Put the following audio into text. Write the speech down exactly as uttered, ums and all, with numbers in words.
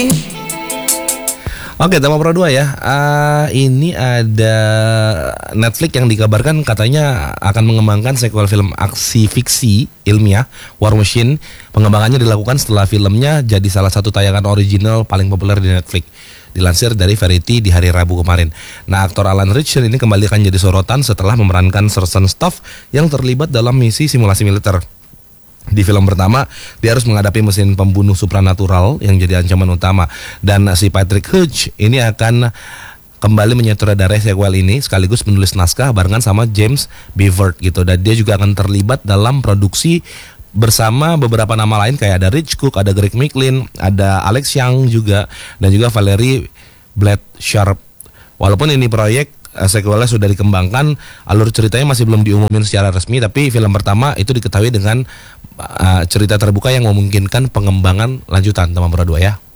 Oke, tema Pro dua ya. Uh, ini ada Netflix yang dikabarkan katanya akan mengembangkan sequel film aksi fiksi ilmiah War Machine. Pengembangannya dilakukan setelah filmnya jadi salah satu tayangan original paling populer di Netflix. Dilansir dari Variety di hari Rabu kemarin. Nah, aktor Alan Ritchson ini kembali akan jadi sorotan setelah memerankan Sergeant Staff yang terlibat dalam misi simulasi militer. Di film pertama, dia harus menghadapi mesin pembunuh supranatural yang jadi ancaman utama. Dan si Patrick Hughes ini akan kembali menyutradarai sequel ini sekaligus menulis naskah barengan sama James Beavert gitu. Dan dia juga akan terlibat dalam produksi bersama beberapa nama lain kayak ada Rich Cook, ada Greg Miklin, ada Alex Young juga, dan juga Valerie Bled Sharp. Walaupun ini proyek sequelnya sudah dikembangkan, alur ceritanya masih belum diumumin secara resmi, tapi film pertama itu diketahui dengan uh, cerita terbuka yang memungkinkan pengembangan lanjutan. Teman Pro dua ya.